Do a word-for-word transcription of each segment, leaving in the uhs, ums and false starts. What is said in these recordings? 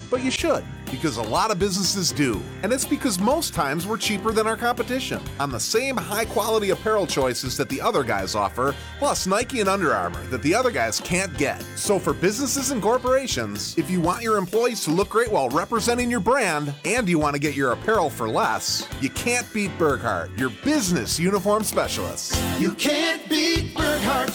But you should, because a lot of businesses do. And it's because most times we're cheaper than our competition on the same high-quality apparel choices that the other guys offer, plus Nike and Under Armour that the other guys can't get. So for businesses and corporations, if you want your employees to look great while representing your brand, and you want to get your apparel for less, you can't beat Burghardt, your business uniform specialists. You can't beat Burghardt.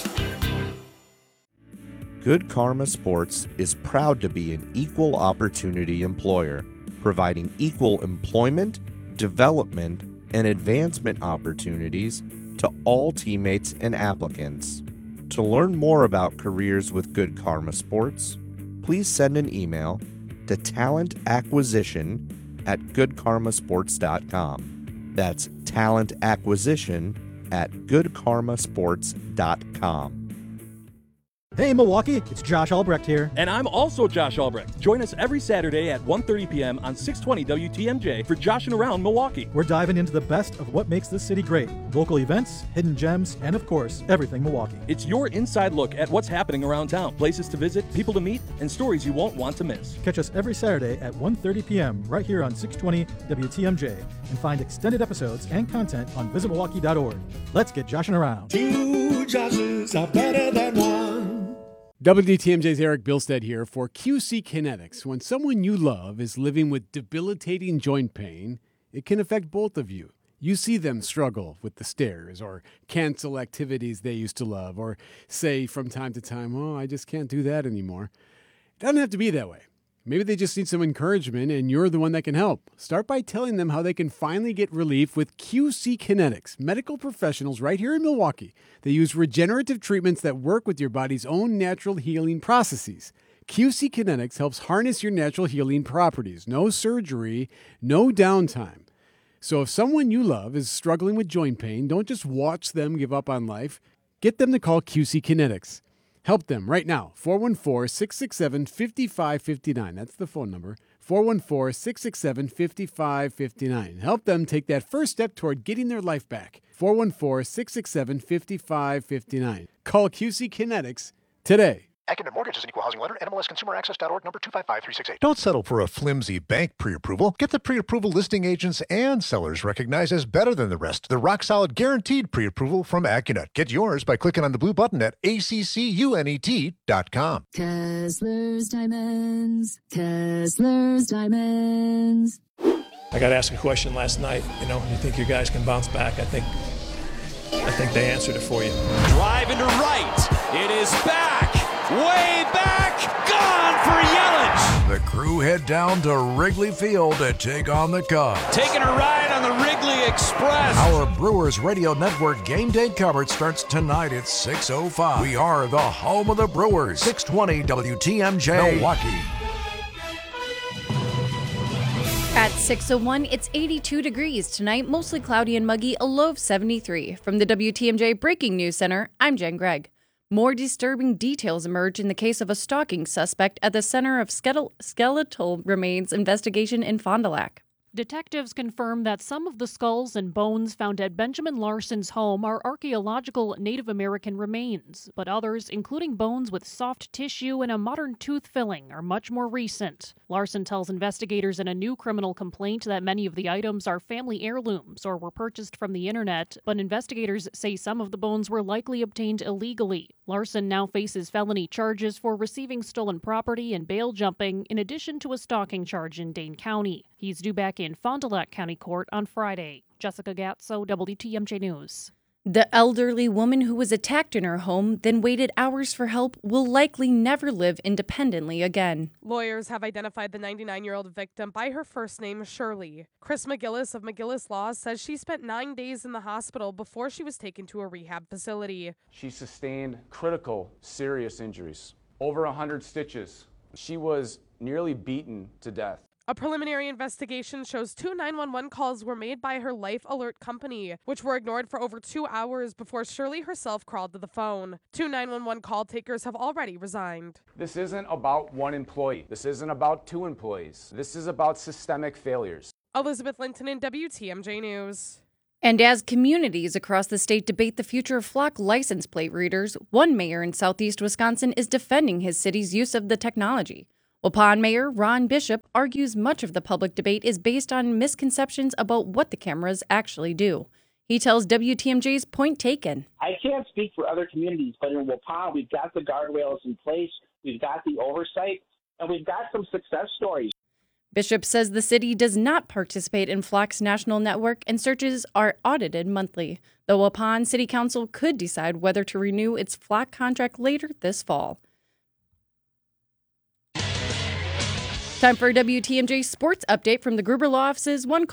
Good Karma Sports is proud to be an equal opportunity employer, providing equal employment, development, and advancement opportunities to all teammates and applicants. To learn more about careers with Good Karma Sports, please send an email to talent acquisition at good karma sports dot com. That's talent acquisition at good karma sports dot com. Hey Milwaukee, it's Josh Albrecht here. And I'm also Josh Albrecht. Join us every Saturday at one thirty p.m. on six twenty W T M J for Joshin' Around Milwaukee. We're diving into the best of what makes this city great. Local events, hidden gems, and of course, everything Milwaukee. It's your inside look at what's happening around town, places to visit, people to meet, and stories you won't want to miss. Catch us every Saturday at one thirty p.m. right here on six twenty W T M J and find extended episodes and content on visit milwaukee dot org. Let's get Joshin' Around. Two Joshes are better than one. W T M J's Eric Bilstead here for Q C Kinetics. When someone you love is living with debilitating joint pain, it can affect both of you. You see them struggle with the stairs or cancel activities they used to love or say from time to time, oh, I just can't do that anymore. It doesn't have to be that way. Maybe they just need some encouragement and you're the one that can help. Start by telling them how they can finally get relief with Q C Kinetics, medical professionals right here in Milwaukee. They use regenerative treatments that work with your body's own natural healing processes. Q C Kinetics helps harness your natural healing properties. No surgery, no downtime. So if someone you love is struggling with joint pain, don't just watch them give up on life. Get them to call Q C Kinetics. Help them right now, four one four, six six seven, five five five nine. That's the phone number, four one four, six six seven, five five five nine. Help them take that first step toward getting their life back, four one four, six six seven, five five five nine. Call Q C Kinetics today. Academic Mortgage is an equal housing lender. N M L S consumer access dot org, number two five five three six eight. Don't settle for a flimsy bank pre-approval. Get the pre-approval listing agents and sellers recognized as better than the rest. The rock-solid guaranteed pre-approval from AccuNet. Get yours by clicking on the blue button at A C C U N E T dot com. Kessler's Diamonds. Kessler's Diamonds. I got asked a question last night. You know, you think your guys can bounce back? I think, I think they answered it for you. Drive into right. It is back. Way back, gone for Yelich. The crew head down to Wrigley Field to take on the Cubs. Taking a ride on the Wrigley Express. Our Brewers Radio Network game day coverage starts tonight at six oh five. We are the home of the Brewers. six twenty W T M J, Milwaukee. At six oh one, it's eighty-two degrees tonight, mostly cloudy and muggy, a low of seventy-three. From the W T M J Breaking News Center, I'm Jen Gregg. More disturbing details emerge in the case of a stalking suspect at the Center of Skeletal Remains Investigation in Fond du Lac. Detectives confirm that some of the skulls and bones found at Benjamin Larson's home are archaeological Native American remains, but others, including bones with soft tissue and a modern tooth filling, are much more recent. Larson tells investigators in a new criminal complaint that many of the items are family heirlooms or were purchased from the internet, but investigators say some of the bones were likely obtained illegally. Larson now faces felony charges for receiving stolen property and bail jumping, in addition to a stalking charge in Dane County. He's due back in Fond du Lac County Court on Friday. Jessica Gatso, W T M J News. The elderly woman who was attacked in her home, then waited hours for help, will likely never live independently again. Lawyers have identified the ninety-nine-year-old victim by her first name, Shirley. Chris McGillis of McGillis Law says she spent nine days in the hospital before she was taken to a rehab facility. She sustained critical, serious injuries, over one hundred stitches. She was nearly beaten to death. A preliminary investigation shows two nine one one calls were made by her Life Alert company, which were ignored for over two hours before Shirley herself crawled to the phone. Two nine one one call takers have already resigned. This isn't about one employee. This isn't about two employees. This is about systemic failures. Elizabeth Linton in W T M J News. And as communities across the state debate the future of flock license plate readers, one mayor in southeast Wisconsin is defending his city's use of the technology. Waupun Mayor Ron Bishop argues much of the public debate is based on misconceptions about what the cameras actually do. He tells W T M J's Point Taken. I can't speak for other communities, but in Waupun, we've got the guardrails in place, we've got the oversight, and we've got some success stories. Bishop says the city does not participate in Flock's national network and searches are audited monthly. The Waupun City Council could decide whether to renew its Flock contract later this fall. Time for a W T M J sports update from the Gruber Law Office's One